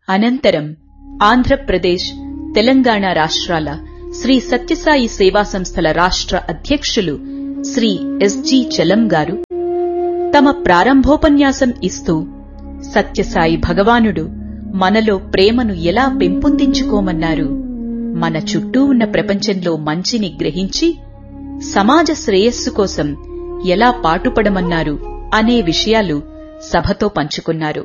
అనంతరం ఆంధ్రప్రదేశ్, తెలంగాణ రాష్ట్రాల శ్రీ సత్యసాయి సేవా సంస్థల రాష్ట్ర అధ్యక్షులు శ్రీ ఎస్.జి. చలం గారు తమ ప్రారంభోపన్యాసం ఇస్తూ సత్యసాయి భగవానుడు మనలో ప్రేమను ఎలా పెంపొందించుకోమన్నారు, మన చుట్టూ ఉన్న ప్రపంచంలో మంచిని గ్రహించి సమాజ శ్రేయస్సు కోసం ఎలా పాటుపడమన్నారు అనే విషయాలు సభతో పంచుకున్నారు.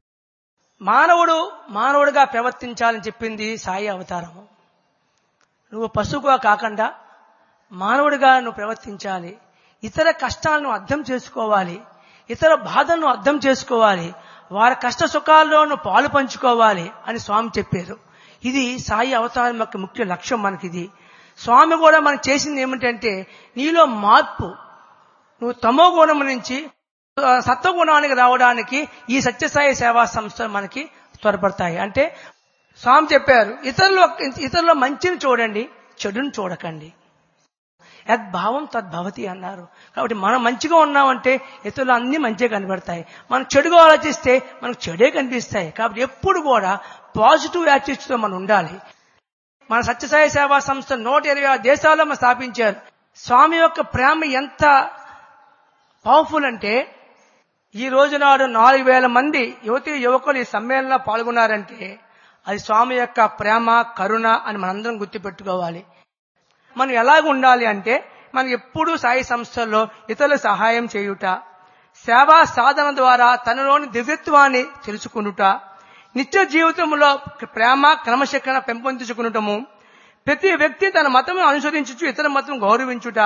మానవుడిగా ప్రవర్తించాలని చెప్పింది సాయి అవతారము. నువ్వు పశువుగా కాకుండా మానవుడిగా నువ్వు ప్రవర్తించాలి. ఇతర కష్టాలను అర్థం చేసుకోవాలి, ఇతర బాధలను అర్థం చేసుకోవాలి, వారి కష్ట సుఖాల్లో నువ్వు పాలు పంచుకోవాలి అని స్వామి చెప్పారు. ఇది సాయి అవతారం యొక్క ముఖ్య లక్ష్యం. మనకిది స్వామి కూడా మనకు చేసింది ఏమిటంటే, నీలో మార్పు, నువ్వు తమో గుణం నుంచి సత్వగుణానికి రావడానికి ఈ సత్యసాయి సేవా సంస్థలు మనకి త్వరపడతాయి. అంటే స్వామి చెప్పారు, ఇతరుల మంచిని చూడండి, చెడుని చూడకండి. యద్భావం తద్భవతి అన్నారు. కాబట్టి మనం మంచిగా ఉన్నామంటే ఇతరులు అన్ని మంచిగా కనబడతాయి, మనం చెడుగా ఆలోచిస్తే మనకు చెడే కనిపిస్తాయి. కాబట్టి ఎప్పుడు కూడా పాజిటివ్ యాటిట్యూడ్తో మనం ఉండాలి. మన సత్యసాయి సేవా సంస్థ 126 దేశాల్లో మనం స్థాపించారు. స్వామి యొక్క ప్రేమ ఎంత పవర్ఫుల్ అంటే, ఈ రోజు నాడు 4,000 మంది యువతీ యువకులు ఈ సమ్మేళనంలో పాల్గొన్నారంటే అది స్వామి యొక్క ప్రేమ, కరుణ అని మనందరం గుర్తుపెట్టుకోవాలి. మనం ఎలాగ ఉండాలి అంటే, మనం ఎప్పుడూ సాయి సంస్థల్లో ఇతరుల సహాయం చేయుట, సేవా సాధన ద్వారా తనలోని దివ్యత్వాన్ని తెలుసుకునుట, నిత్య జీవితంలో ప్రేమ క్రమశిక్షణ పెంపొందించుకునటము, ప్రతి వ్యక్తి తన మతం అనుసరించుచు ఇతర మతం గౌరవించుట,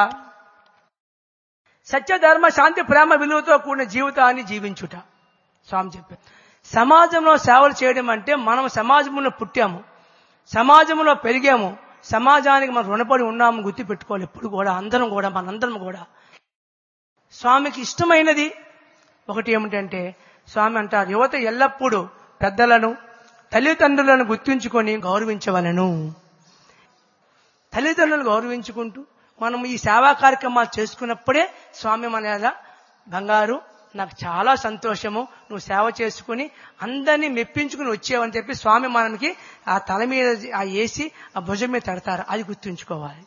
సత్య ధర్మ శాంతి ప్రేమ విలువతో కూడిన జీవితాన్ని జీవించుట. స్వామి చెప్పారు, సమాజంలో సేవలు చేయడం అంటే మనం సమాజంలో పుట్టాము, సమాజంలో పెరిగాము, సమాజానికి మనం రుణపడి ఉన్నాము గుర్తుపెట్టుకోవాలి. ఎప్పుడు కూడా మనందరం కూడా స్వామికి ఇష్టమైనది ఒకటి ఏమిటంటే, స్వామి అంటారు, యువత ఎల్లప్పుడూ పెద్దలను, తల్లిదండ్రులను గుర్తుంచుకొని గౌరవించవలను. తల్లిదండ్రులను గౌరవించుకుంటూ మనం ఈ సేవా కార్యక్రమాలు చేసుకున్నప్పుడే స్వామి మన బంగారు, నాకు చాలా సంతోషము, నువ్వు సేవ చేసుకుని అందరినీ మెప్పించుకుని వచ్చేవని చెప్పి స్వామి మనకి ఆ తల మీద ఆ వేసి ఆ భుజం మీద తడతారు. అది గుర్తుంచుకోవాలి.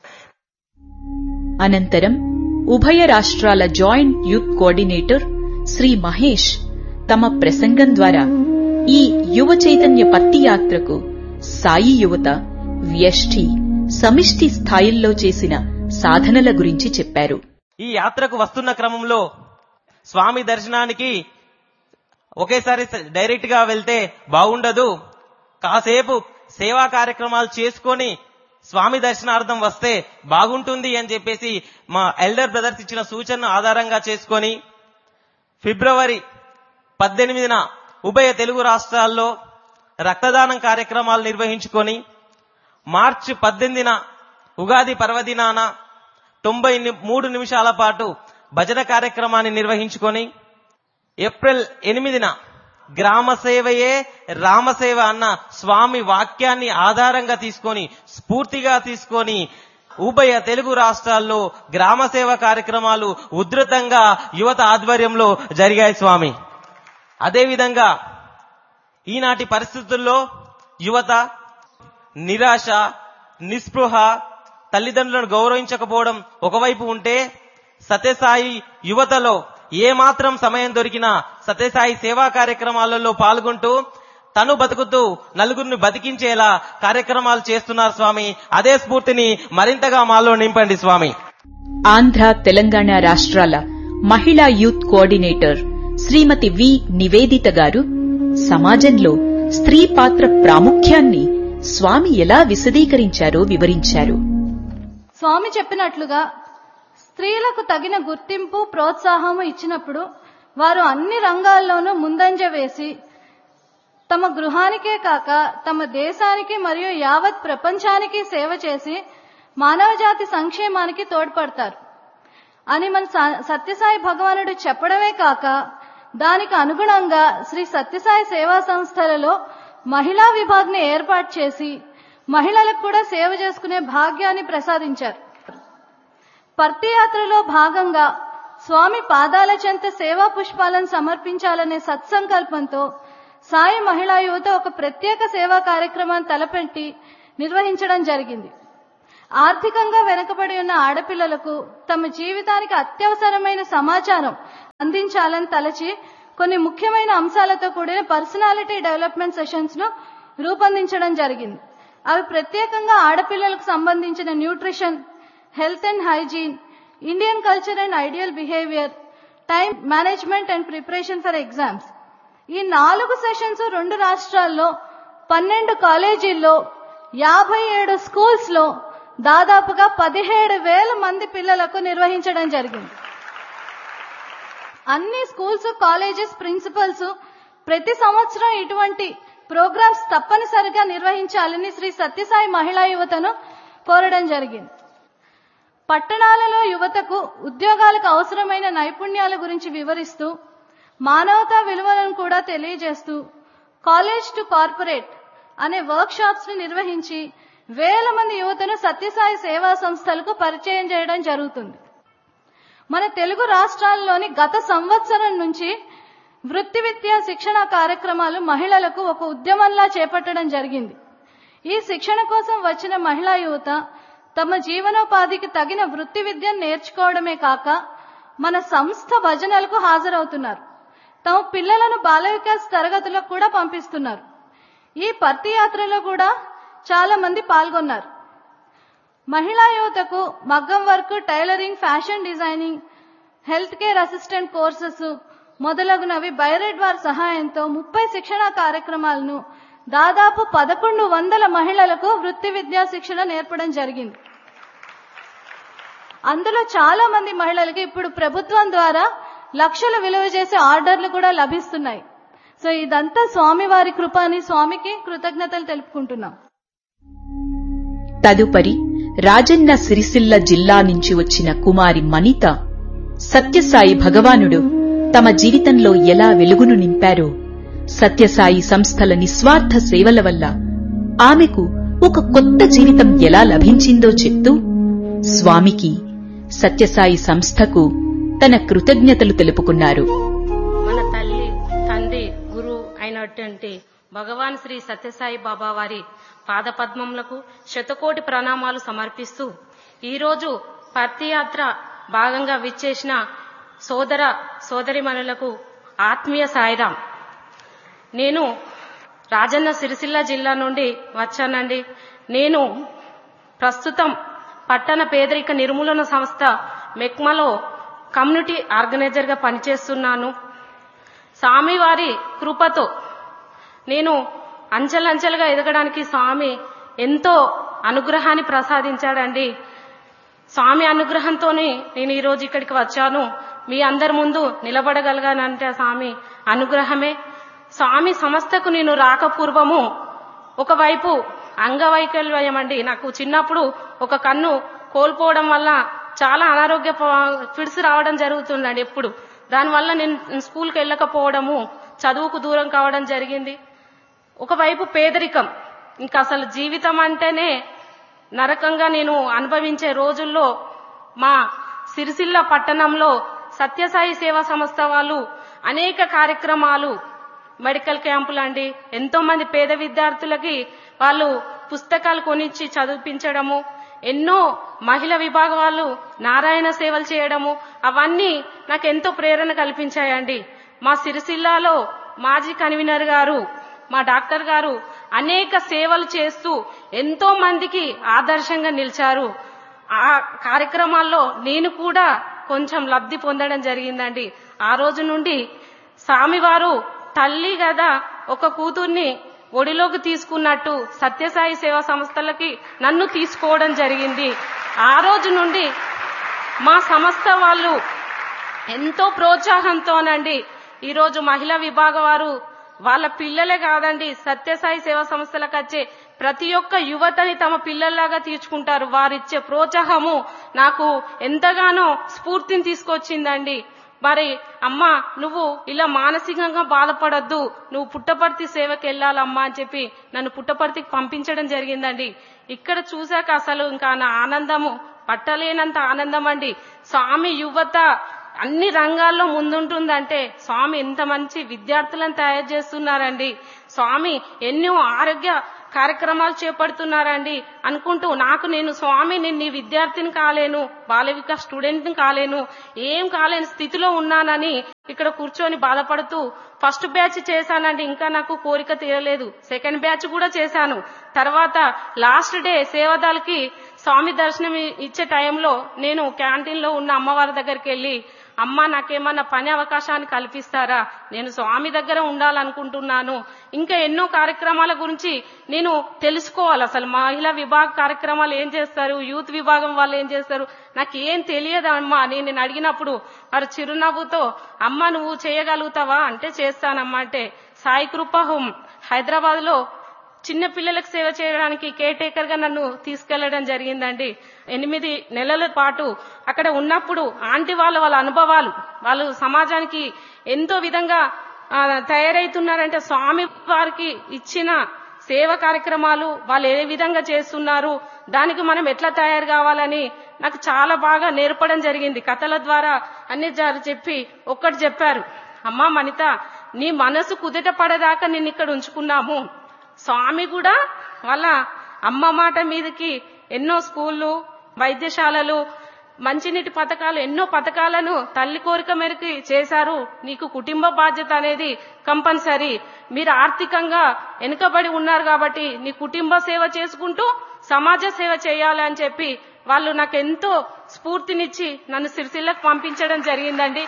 అనంతరం ఉభయ రాష్ట్రాల joint youth coordinator Shri Mahesh తమ ప్రసంగం ద్వారా ఈ యువ చైతన్య పత్తి యాత్రకు సాయి యువత వ్యష్టి, సమిష్టి స్థాయిల్లో చేసిన సాధనల గురించి చెప్పారు. ఈ యాత్రకు వస్తున్న క్రమంలో స్వామి దర్శనానికి ఒకేసారి డైరెక్ట్ గా వెళ్తే బాగుండదు, కాసేపు సేవా కార్యక్రమాలు చేసుకొని స్వామి దర్శనార్థం వస్తే బాగుంటుంది అని చెప్పేసి మా ఎల్డర్ బ్రదర్స్ ఇచ్చిన సూచనను ఆధారంగా చేసుకొని ఫిబ్రవరి 18న ఉభయ తెలుగు రాష్ట్రాల్లో రక్తదానం కార్యక్రమాలు నిర్వహించుకొని మార్చి 18న ఉగాది పర్వదినాన 93 నిమిషాల పాటు భజన కార్యక్రమాన్ని నిర్వహించుకొని ఏప్రిల్ 8న గ్రామ సేవయే రామసేవ అన్న స్వామి వాక్యాన్ని ఆధారంగా తీసుకొని, స్ఫూర్తిగా తీసుకొని ఉభయ తెలుగు రాష్ట్రాల్లో గ్రామ సేవ కార్యక్రమాలు ఉధృతంగా యువత ఆధ్వర్యంలో జరిగాయి స్వామి. అదేవిధంగా ఈనాటి పరిస్థితుల్లో యువత నిరాశ, నిస్పృహ, తల్లిదండ్రులను గౌరవించకపోవడం ఒకవైపు ఉంటే, సత్యసాయి యువతలో ఏమాత్రం సమయం దొరికినా సత్యసాయి సేవా కార్యక్రమాలలో పాల్గొంటూ తను బతుకుతూ నలుగురిని బతికించేలా కార్యక్రమాలు చేస్తున్నారు స్వామి. అదే స్ఫూర్తిని మరింతగా మాలో నింపండి స్వామి. ఆంధ్ర, తెలంగాణ రాష్ట్రాల మహిళా యూత్ కోఆర్డినేటర్ శ్రీమతి వి. నివేదిత గారు సమాజంలో స్త్రీ పాత్ర ప్రాముఖ్యాన్ని స్వామి ఎలా విశదీకరించారో వివరించారు. స్వామి చెప్పినట్లుగా స్త్రీలకు తగిన గుర్తింపు, ప్రోత్సాహము ఇచ్చినప్పుడు వారు అన్ని రంగాల్లోనూ ముందంజ వేసి తమ గృహానికే కాక తమ దేశానికి మరియు యావత్ ప్రపంచానికి సేవ చేసి మానవజాతి సంక్షేమానికి తోడ్పడతారు అని మన సత్యసాయి భగవానుడు చెప్పడమే కాక, దానికి అనుగుణంగా శ్రీ సత్యసాయి సేవా సంస్థలలో మహిళా విభాగ్ని ఏర్పాటు చేసి మహిళలకు కూడా సేవ చేసుకునే భాగ్యాన్ని ప్రసాదించారు. పర్తి యాత్రలో భాగంగా స్వామి పాదాల చెంత సేవా పుష్పాలను సమర్పించాలనే సత్సంకల్పంతో సాయి మహిళా యువత ఒక ప్రత్యేక సేవా కార్యక్రమాన్ని తలపెట్టి నిర్వహించడం జరిగింది. ఆర్థికంగా వెనుకబడి ఉన్న ఆడపిల్లలకు తమ జీవితానికి అత్యవసరమైన సమాచారం అందించాలని తలచి కొన్ని ముఖ్యమైన అంశాలతో కూడిన పర్సనాలిటీ డెవలప్మెంట్ సెషన్స్ ను రూపొందించడం జరిగింది. అవి ప్రత్యేకంగా ఆడపిల్లలకు సంబంధించిన nutrition, health and hygiene, Indian culture and ideal behaviour, time management and preparation for exams. ఈ 4 సెషన్స్ 2 రాష్ట్రాల్లో 12 కాలేజీల్లో 57 స్కూల్స్ లో దాదాపుగా 17,000 మంది పిల్లలకు నిర్వహించడం జరిగింది. అన్ని స్కూల్స్, కాలేజెస్ ప్రిన్సిపల్స్ ప్రతి సంవత్సరం ఇటువంటి ప్రోగ్రామ్స్ తప్పనిసరిగా నిర్వహించాలని శ్రీ సత్యసాయి మహిళా యువతను కోరడం జరిగింది. పట్టణాలలో యువతకు ఉద్యోగాలకు అవసరమైన నైపుణ్యాల గురించి వివరిస్తూ, మానవతా విలువలను కూడా తెలియజేస్తూ కాలేజ్ టు కార్పొరేట్ అనే వర్క్ షాప్స్ ని నిర్వహించి వేల మంది యువతను సత్యసాయి సేవా సంస్థలకు పరిచయం చేయడం జరుగుతుంది. మన తెలుగు రాష్ట్రాల్లోని గత సంవత్సరం నుంచి వృత్తి విద్యా శిక్షణ కార్యక్రమాలు మహిళలకు ఒక ఉద్యమంలా చేపట్టడం జరిగింది. ఈ శిక్షణ కోసం వచ్చిన మహిళా యువత తమ జీవనోపాధికి తగిన వృత్తి విద్యను నేర్చుకోవడమే కాక మన సంస్థ భజనలకు హాజరవుతున్నారు. తమ పిల్లలను బాల వికాస్ తరగతులకు కూడా పంపిస్తున్నారు. ఈ పర్తి యాత్రలో కూడా చాలా మంది పాల్గొన్నారు. మహిళా యువతకు మగ్గం work, tailoring, fashion designing, health care assistant courses మొదలగునవి బైరెడ్ వారి సహాయంతో 30 శిక్షణా కార్యక్రమాలను దాదాపు 1100 మహిళలకు వృత్తి విద్యా శిక్షణ నేర్పడం జరిగింది. అందులో చాలా మంది మహిళలకు ఇప్పుడు ప్రభుత్వం ద్వారా లక్షలు విలువ చేసే ఆర్డర్లు కూడా లభిస్తున్నాయి. సో ఇదంతా స్వామివారి కృప అని స్వామికి కృతజ్ఞతలు తెలుపుకుంటున్నాం. తదుపరి రాజన్న సిరిసిల్ల జిల్లా నుంచి వచ్చిన కుమారి మనిత సత్యసాయి భగవానుడు తమ జీవితంలో ఎలా వెలుగును నింపారో, సత్యసాయి సంస్థల నిస్వార్థ సేవల వల్ల ఆమెకు ఒక కొత్త జీవితం ఎలా లభించిందో చెప్తూ స్వామికి, సత్యసాయి సంస్థకు తన కృతజ్ఞతలు తెలుపుకున్నారు. మన తల్లి, తండ్రి, గురువు అయినటువంటి భగవాన్ శ్రీ సత్యసాయి బాబా వారి పాదపద్మములకు శతకోటి ప్రణామాలు సమర్పిస్తూ, ఈరోజు పర్తి యాత్ర భాగంగా విచ్చేసిన సోదర సోదరిమణులకు ఆత్మీయ సాయిరాం. నేను రాజన్న సిరిసిల్ల జిల్లా నుండి వచ్చానండి. నేను ప్రస్తుతం పట్టణ పేదరిక నిర్మూలన సంస్థ మెక్మలో కమ్యూనిటీ ఆర్గనైజర్ గా పనిచేస్తున్నాను. స్వామివారి కృపతో నేను అంచెలంచెలుగా ఎదగడానికి స్వామి ఎంతో అనుగ్రహాన్ని ప్రసాదించాడండి. స్వామి అనుగ్రహంతోనే నేను ఈరోజు ఇక్కడికి వచ్చాను. మీ అందరి ముందు నిలబడగలిగానంటే స్వామి అనుగ్రహమే. స్వామి సంస్థకు నేను రాకపూర్వము ఒకవైపు అంగవైకల్యం అండి. నాకు చిన్నప్పుడు ఒక కన్ను కోల్పోవడం వల్ల చాలా అనారోగ్య ఫిడ్స్ రావడం జరుగుతుందండి ఎప్పుడు. దానివల్ల నేను స్కూల్కి వెళ్ళకపోవడము, చదువుకు దూరం కావడం జరిగింది. ఒకవైపు పేదరికం, ఇంకా అసలు జీవితం అంటేనే నరకంగా నేను అనుభవించే రోజుల్లో మా సిరిసిల్ల పట్టణంలో సత్యసాయి సేవా సంస్థ వాళ్ళు అనేక కార్యక్రమాలు, మెడికల్ క్యాంపులు అండి, ఎంతో మంది పేద విద్యార్థులకి వాళ్ళు పుస్తకాలు కొనిచ్చి చదివించడము, ఎన్నో మహిళా విభాగం వాళ్ళు నారాయణ సేవలు చేయడము, అవన్నీ నాకు ఎంతో ప్రేరణ కల్పించాయండి. మా సిరిసిల్లాలో మాజీ కన్వీనర్ గారు, మా డాక్టర్ గారు అనేక సేవలు చేస్తూ ఎంతో మందికి ఆదర్శంగా నిలిచారు. ఆ కార్యక్రమాల్లో నేను కూడా కొంచెం లబ్ధి పొందడం జరిగిందండి. ఆ రోజు నుండి స్వామివారు తల్లి కదా ఒక కూతుర్ని ఒడిలోకి తీసుకున్నట్టు సత్యసాయి సేవా సంస్థలకి నన్ను తీసుకోవడం జరిగింది. ఆ రోజు నుండి మా సంస్థ వాళ్ళు ఎంతో ప్రోత్సాహంతోనండి ఈరోజు మహిళా విభాగం వారు వాళ్ళ పిల్లలే కాదండి, సత్యసాయి సేవా సంస్థలకు వచ్చే ప్రతి ఒక్క యువతని తమ పిల్లల్లాగా తీర్చుకుంటారు. వారిచ్చే ప్రోత్సాహము నాకు ఎంతగానో స్ఫూర్తిని తీసుకొచ్చిందండి. మరి అమ్మా, నువ్వు ఇలా మానసికంగా బాధపడొద్దు, నువ్వు పుట్టపర్తి సేవకి వెళ్ళాలమ్మా అని చెప్పి నన్ను పుట్టపర్తికి పంపించడం జరిగిందండి. ఇక్కడ చూశాక అసలు ఇంకా నా ఆనందము పట్టలేనంత ఆనందం అండి. స్వామి యువత అన్ని రంగాల్లో ముందుంటుందంటే స్వామి ఎంత మంచి విద్యార్థులను తయారు చేస్తున్నారండి. స్వామి ఎన్నో ఆరోగ్య కార్యక్రమాలు చేపడుతున్నారండి అనుకుంటూ నేను స్వామి నేను నీ విద్యార్థిని కాలేను, బాల వికాస్ స్టూడెంట్ని కాలేను, ఏం కాలేని స్థితిలో ఉన్నానని ఇక్కడ కూర్చొని బాధపడుతూ ఫస్ట్ బ్యాచ్ చేశానండి. ఇంకా నాకు కోరిక తీరలేదు. సెకండ్ బ్యాచ్ కూడా చేశాను. తర్వాత లాస్ట్ డే సేవదాలకి స్వామి దర్శనం ఇచ్చే టైంలో నేను క్యాంటీన్లో ఉన్న అమ్మవారి దగ్గరికి వెళ్ళి, అమ్మ నాకేమన్నా పని అవకాశాన్ని కల్పిస్తారా, నేను స్వామి దగ్గర ఉండాలనుకుంటున్నాను, ఇంకా ఎన్నో కార్యక్రమాల గురించి నేను తెలుసుకోవాలి, అసలు మహిళా విభాగ కార్యక్రమాలు ఏం చేస్తారు, యూత్ విభాగం వాళ్ళు ఏం చేస్తారు, నాకు ఏం తెలియదమ్మా నేను అడిగినప్పుడు వారు చిరునవ్వుతో అమ్మ నువ్వు చేయగలుగుతావా అంటే చేస్తానమ్మా అంటే సాయి కృప హోమ్ హైదరాబాద్ లో చిన్న పిల్లలకు సేవ చేయడానికి కేర్ టేకర్ గా నన్ను తీసుకెళ్లడం జరిగిందండి. 8 నెలల పాటు అక్కడ ఉన్నప్పుడు ఆంటీ వాళ్ళ అనుభవాలు, వాళ్ళు సమాజానికి ఎంతో విధంగా తయారైతున్నారంటే స్వామి వారికి ఇచ్చిన సేవ కార్యక్రమాలు వాళ్ళు ఏ విధంగా చేస్తున్నారు, దానికి మనం ఎట్లా తయారు కావాలని నాకు చాలా బాగా నేర్పడం జరిగింది. కథల ద్వారా అన్ని చెప్పి ఒక్కటి చెప్పారు, అమ్మా మనిత నీ మనసు కుదుట పడేదాకా నిన్ను ఇక్కడ ఉంచుకున్నాము. స్వామి కూడా వాళ్ళ అమ్మ మాట మీదకి ఎన్నో స్కూళ్ళు, వైద్యశాలలు, మంచినీటి పథకాలు, ఎన్నో పథకాలను తల్లి కోరిక మేరకు చేశారు. నీకు కుటుంబ బాధ్యత అనేది కంపల్సరీ, మీరు ఆర్థికంగా వెనుకబడి ఉన్నారు కాబట్టి నీ కుటుంబ సేవ చేసుకుంటూ సమాజ సేవ చేయాలి అని చెప్పి వాళ్ళు నాకు ఎంతో స్ఫూర్తినిచ్చి నన్ను సిరిసిల్లకు పంపించడం జరిగిందండి.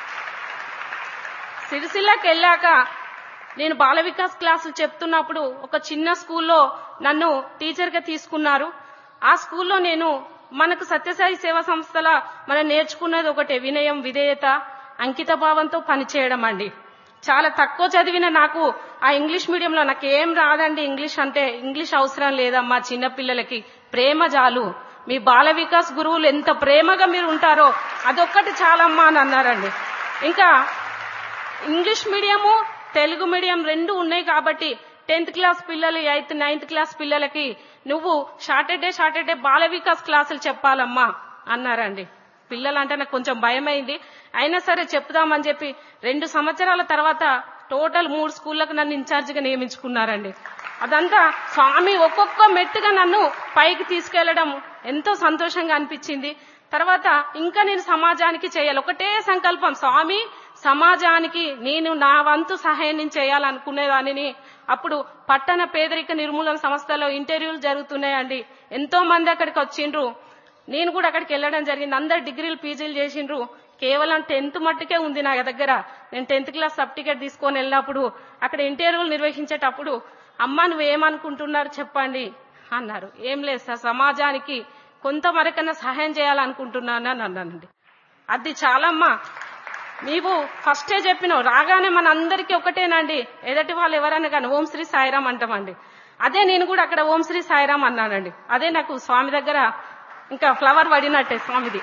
సిరిసిల్లకి వెళ్ళాక నేను బాల వికాస్ క్లాసులు చెప్తున్నప్పుడు ఒక చిన్న స్కూల్లో నన్ను టీచర్ గా తీసుకున్నారు. ఆ స్కూల్లో నేను మనకు సత్యసాయి సేవా సంస్థల మనం నేర్చుకున్నది ఒకటే, వినయం, విధేయత, అంకిత భావంతో పనిచేయడం అండి. చాలా తక్కువ చదివిన నాకు ఆ ఇంగ్లీష్ మీడియంలో నాకు ఏం రాదండి, ఇంగ్లీష్ అంటే ఇంగ్లీష్ అవసరం లేదమ్మా, చిన్నపిల్లలకి ప్రేమ చాలు, మీ బాల వికాస్ గురువులు ఎంత ప్రేమగా మీరు ఉంటారో అదొక్కటి చాలమ్మా అని అన్నారండి. ఇంకా ఇంగ్లీష్ మీడియము తెలుగు మీడియం 2 ఉన్నాయి కాబట్టి 10th క్లాస్ పిల్లలు 8th 9th క్లాస్ పిల్లలకి నువ్వు సాటర్డే బాల వికాస్ క్లాసులు చెప్పాలమ్మా అన్నారండి. పిల్లలంటే నాకు కొంచెం భయమైంది, అయినా సరే చెప్దామని చెప్పి 2 సంవత్సరాల తర్వాత టోటల్ 3 స్కూళ్లకు నన్ను ఇన్ఛార్జిగా నియమించుకున్నారండి. అదంతా స్వామి ఒక్కొక్క మెట్టుగా నన్ను పైకి తీసుకెళ్లడం ఎంతో సంతోషంగా అనిపించింది. తర్వాత ఇంకా నేను సమాజానికి చేయాలి, ఒకటే సంకల్పం, స్వామి సమాజానికి నేను నా వంతు సహాయం నేను చేయాలనుకునేదానిని. అప్పుడు పట్టణ పేదరిక నిర్మూలన సంస్థలో ఇంటర్వ్యూలు జరుగుతున్నాయండి, ఎంతో మంది అక్కడికి వచ్చిండ్రు, నేను కూడా అక్కడికి వెళ్ళడం జరిగింది. అందరు డిగ్రీలు పీజీలు చేసిండ్రు, కేవలం 10th మట్టుకే ఉంది నా దగ్గర. నేను 10th క్లాస్ సర్టిఫికేట్ తీసుకొని వెళ్ళినప్పుడు అక్కడ ఇంటర్వ్యూలు నిర్వహించేటప్పుడు అమ్మ నువ్వేమనుకుంటున్నారు చెప్పండి అన్నారు. ఏం లేదు సార్, సమాజానికి కొంతవరకన్నా సహాయం చేయాలనుకుంటున్నాను అని అన్నానండి. అది చాలమ్మా, నీవు ఫస్టే చెప్పినావు, రాగానే మన అందరికీ ఒకటేనండి, ఎదటి వాళ్ళు ఎవరన్నా కానీ ఓం శ్రీ సాయిరాం అంటామండి. అదే నేను కూడా అక్కడ ఓం శ్రీ సాయిరాం అన్నానండి. అదే నాకు స్వామి దగ్గర ఇంకా ఫ్లవర్ పడినట్టే స్వామిది.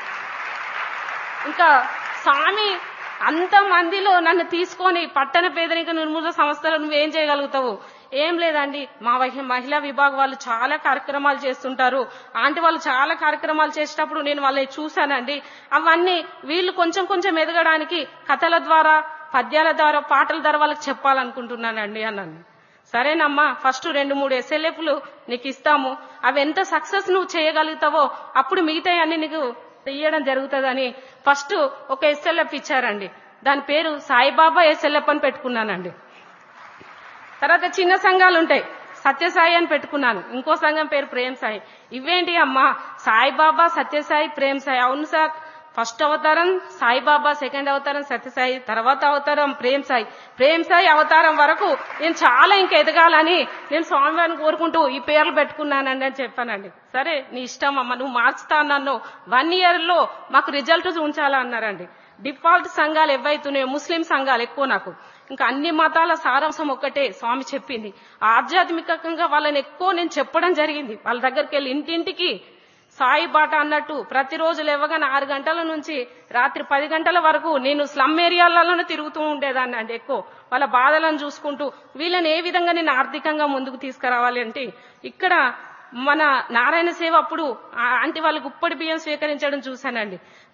ఇంకా స్వామి అంత మందిలో నన్ను తీసుకొని పట్టణ పేదరిక నిర్మూలన సంస్థలో నువ్వేం చేయగలుగుతావు? ఏం లేదండి, మా మహిళా విభాగం వాళ్ళు చాలా కార్యక్రమాలు చేస్తుంటారు, ఆంటీ వాళ్ళు చాలా కార్యక్రమాలు చేసేటప్పుడు నేను వాళ్ళని చూశానండి. అవన్నీ వీళ్ళు కొంచెం కొంచెం ఎదగడానికి కథల ద్వారా, పద్యాల ద్వారా, పాటల ద్వారా వాళ్ళకి చెప్పాలనుకుంటున్నానండి అన్నాను. సరేనమ్మా, ఫస్ట్ 2-3 SLFలు నీకు ఇస్తాము, అవి ఎంత సక్సెస్ నువ్వు చేయగలుగుతావో అప్పుడు మిగతా అన్ని నీకు ఇయ్యడం జరుగుతుందని ఫస్ట్ ఒక SLF ఇచ్చారండి. దాని పేరు సాయిబాబా SLF అని పెట్టుకున్నానండి. తర్వాత చిన్న సంఘాలు ఉంటాయి, సత్యసాయి అని పెట్టుకున్నాను. ఇంకో సంఘం పేరు ప్రేమ్ సాయి. ఇవేంటి అమ్మా, సాయిబాబా, సత్యసాయి, ప్రేమ్ సాయి. అవును సార్, ఫస్ట్ అవతారం సాయిబాబా, సెకండ్ అవతారం సత్యసాయి, తర్వాత అవతారం ప్రేమ్ సాయి. ప్రేమ్ సాయి అవతారం వరకు నేను చాలా ఇంకా ఎదగాలని నేను స్వామివారిని కోరుకుంటూ ఈ పేర్లు పెట్టుకున్నానండి అని చెప్పానండి. సరే నీ ఇష్టం అమ్మ, నువ్వు మార్చుతా అన్నాను. 1 yearలో మాకు రిజల్ట్ ఉంచాలన్నారండి. డిఫాల్ట్ సంఘాలు ఏవైతున్నాయో ముస్లిం సంఘాలు ఎక్కువ, నాకు ఇంకా అన్ని మతాల సారాంశం ఒక్కటే స్వామి చెప్పింది. ఆధ్యాత్మికంగా వాళ్ళని ఎక్కువ నేను చెప్పడం జరిగింది. వాళ్ళ దగ్గరికి వెళ్ళి ఇంటింటికి సాయి బాట అన్నట్టు ప్రతిరోజు లేవగానే 6 గంటల నుంచి రాత్రి 10 గంటల వరకు నేను స్లమ్ ఏరియాలలోనే తిరుగుతూ ఉండేదాన్ని అండి. ఎక్కువ వాళ్ళ బాధలను చూసుకుంటూ వీళ్ళని ఏ విధంగా నేను ఆర్థికంగా ముందుకు తీసుకురావాలి అంటే, ఇక్కడ మన నారాయణ సేవ అప్పుడు ఆంటీ వాళ్ళకి ఉప్పడి బియ్యం స్వీకరించడం చూశానండి.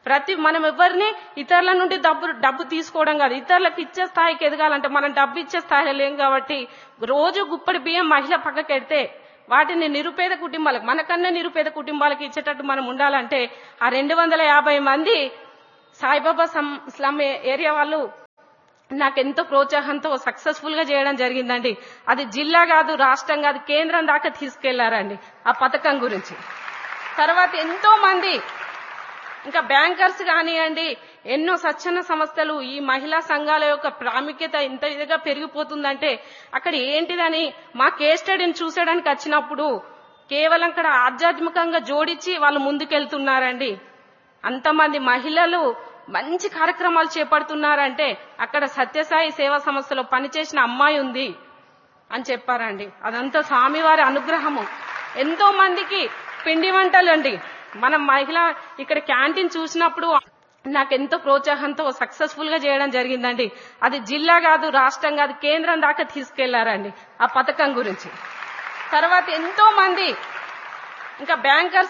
మనం ఎవరిని ఇతరుల నుండి డబ్బు తీసుకోవడం కాదు, ఇతరులకు ఇచ్చే స్థాయికి ఎదగాలంటే మనం డబ్బు ఇచ్చే స్థాయిలో లేం కాబట్టి రోజు గుప్పడి బియ్యం మహిళ పక్కకెడితే వాటిని నిరుపేద కుటుంబాలకు, మనకన్నా నిరుపేద కుటుంబాలకు ఇచ్చేటట్టు మనం ఉండాలంటే ఆ 250 మంది సాయిబాబా స్లమ్ ఏరియా వాళ్ళు నాకెంతో ప్రోత్సాహంతో సక్సెస్ఫుల్ గా చేయడం జరిగిందండి. అది జిల్లా కాదు, రాష్ట్రం కాదు, కేంద్రం దాకా తీసుకెళ్లారండి ఆ పథకం గురించి. తర్వాత ఎంతో మంది ఇంకా బ్యాంకర్స్ కానివ్వండి, ఎన్నో స్వచ్ఛంద సంస్థలు, ఈ మహిళా సంఘాల యొక్క ప్రాముఖ్యత ఇంత ఇదిగా పెరిగిపోతుందంటే అక్కడ ఏంటిదని మా కేస్ స్టడీని చూసేయడానికి వచ్చినప్పుడు కేవలం అక్కడ ఆధ్యాత్మికంగా జోడించి వాళ్ళు ముందుకెళ్తున్నారండి. అంతమంది మహిళలు మంచి కార్యక్రమాలు చేపడుతున్నారంటే అక్కడ సత్యసాయి సేవా సంస్థలో పనిచేసిన అమ్మాయి ఉంది అని చెప్పారండి. అదంతా స్వామివారి అనుగ్రహము. ఎంతో మందికి పిండి వంటలు అండి. మనం మహిళ ఇక్కడ క్యాంటీన్ చూసినప్పుడు నాకెంతో ప్రోత్సాహంతో సక్సెస్ఫుల్ గా చేయడం జరిగిందండి. అది జిల్లా కాదు, రాష్ట్రం కాదు, కేంద్రం దాకా తీసుకెళ్లారండి ఆ పథకం గురించి. తర్వాత ఎంతో మంది ఇంకా బ్యాంకర్స్